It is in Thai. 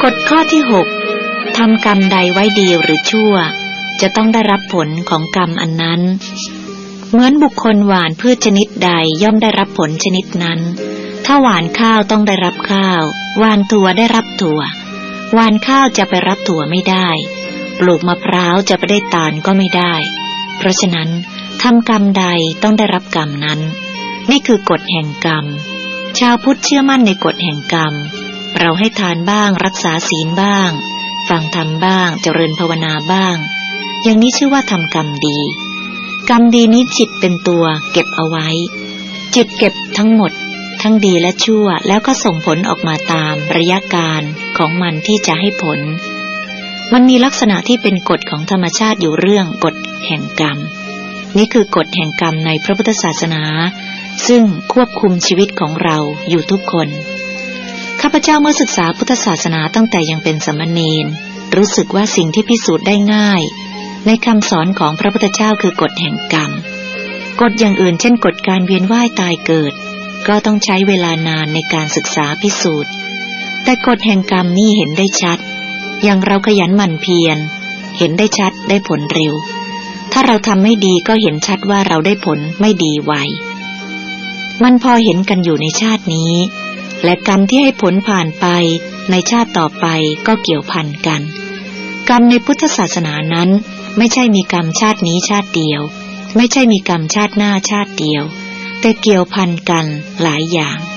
กฎข้อที่6ทำกรรมใดไว้ดีหรือชั่วจะต้องได้รับผลของกรรมอันนั้นเหมือนบุคคลหว่านพืชชนิดใดย่อมได้รับผลชนิดนั้นถ้าหว่านข้าวต้องได้รับข้าวหว่านถั่วได้รับถั่วหว่านข้าวจะไปรับถั่วไม่ได้ปลูกมะพร้าวจะไปได้ตาลก็ไม่ได้เพราะฉะนั้นทำกรรมใดต้องได้รับกรรมนั้นนี่คือกฎแห่งกรรมชาวพุทธเชื่อมั่นในกฎแห่งกรรมเราให้ทานบ้างรักษาศีลบ้างฟังธรรมบ้างเจริญภาวนาบ้างอย่างนี้ชื่อว่าทำกรรมดีกรรมดีนี้จิตเป็นตัวเก็บเอาไว้จิตเก็บทั้งหมดทั้งดีและชั่วแล้วก็ส่งผลออกมาตามระยะการของมันที่จะให้ผลมันมีลักษณะที่เป็นกฎของธรรมชาติอยู่เรื่องกฎแห่งกรรมนี่คือกฎแห่งกรรมในพระพุทธศาสนาซึ่งควบคุมชีวิตของเราอยู่ทุกคนข้าพเจ้าเมื่อศึกษาพุทธศาสนาตั้งแต่ยังเป็นสามเณรรู้สึกว่าสิ่งที่พิสูจน์ได้ง่ายในคำสอนของพระพุทธเจ้าคือกฎแห่งกรรมกฎอย่างอื่นเช่นกฎการเวียนว่ายตายเกิดก็ต้องใช้เวลานานในการศึกษาพิสูจน์แต่กฎแห่งกรรมนี่เห็นได้ชัดอย่างเราขยันหมั่นเพียรเห็นได้ชัดได้ผลเร็วถ้าเราทำไม่ดีก็เห็นชัดว่าเราได้ผลไม่ดีไวมันพอเห็นกันอยู่ในชาตินี้และกรรมที่ให้ผลผ่านไปในชาติต่อไปก็เกี่ยวพันกันกรรมในพุทธศาสนานั้นไม่ใช่มีกรรมชาตินี้ชาติเดียวไม่ใช่มีกรรมชาติหน้าชาติเดียวแต่เกี่ยวพันกันหลายอย่าง